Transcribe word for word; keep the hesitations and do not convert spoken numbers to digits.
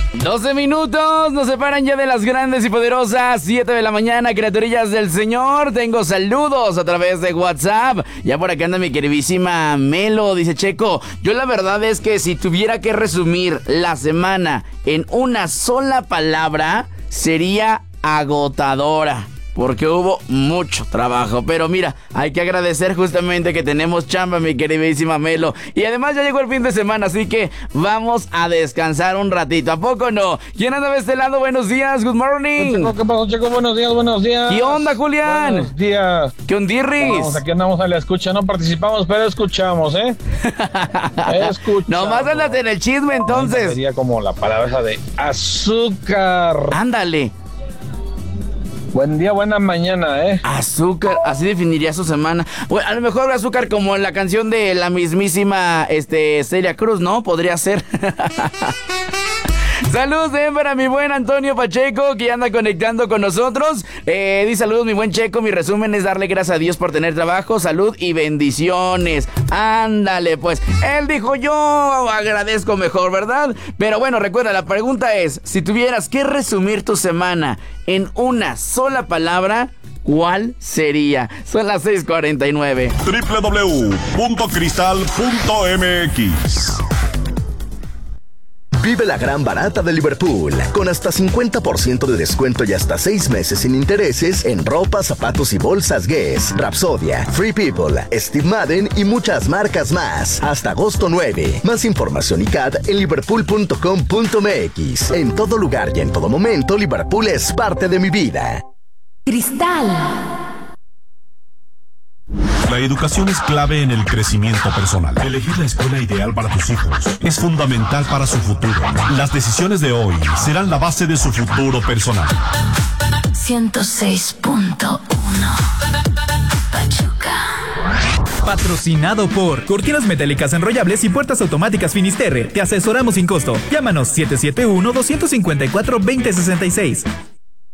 doce minutos nos separan ya de las grandes y poderosas siete de la mañana, criaturillas del Señor. Tengo saludos a través de WhatsApp. Ya por acá anda mi queridísima Melo. Dice: Checo, yo la verdad es que si tuviera que resumir la semana en una sola palabra, sería agotadora. Porque hubo mucho trabajo. Pero mira, hay que agradecer justamente que tenemos chamba, mi queridísima Melo. Y además ya llegó el fin de semana, así que vamos a descansar un ratito. ¿A poco no? ¿Quién anda de este lado? Buenos días, good morning. Checo, ¿qué pasó, Checo? Buenos días, buenos días. ¿Qué onda, Julián? Buenos días. ¿Qué ondirris? Vamos, aquí andamos a la escucha. No participamos, pero escuchamos, ¿eh? Escuchamos. Nomás andas en el chisme, entonces. Sería como la palabra esa de azúcar. Ándale. Buen día, buena mañana, ¿eh? Azúcar, así definiría su semana. Bueno, a lo mejor azúcar como en la canción de la mismísima este, Celia Cruz, ¿no? Podría ser. Saludos también para mi buen Antonio Pacheco, que ya anda conectando con nosotros. Eh, di saludos, mi buen Checo. Mi resumen es darle gracias a Dios por tener trabajo, salud y bendiciones. Ándale, pues. Él dijo: yo agradezco mejor, ¿verdad? Pero bueno, recuerda, la pregunta es: si tuvieras que resumir tu semana en una sola palabra, ¿cuál sería? Son las seis cuarenta y nueve. doble u doble u doble u punto cristal punto m x. Vive la gran barata de Liverpool, con hasta cincuenta por ciento de descuento y hasta seis meses sin intereses en ropa, zapatos y bolsas Guess, Rapsodia, Free People, Steve Madden y muchas marcas más. Hasta agosto nueve. Más información y C A D en liverpool punto com punto m x. En todo lugar y en todo momento, Liverpool es parte de mi vida. Cristal. La educación es clave en el crecimiento personal. Elegir la escuela ideal para tus hijos es fundamental para su futuro. Las decisiones de hoy serán la base de su futuro personal. ciento seis punto uno Pachuca. Patrocinado por Cortinas Metálicas Enrollables y Puertas Automáticas Finisterre. Te asesoramos sin costo. Llámanos siete siete uno, dos cinco cuatro, dos cero seis seis.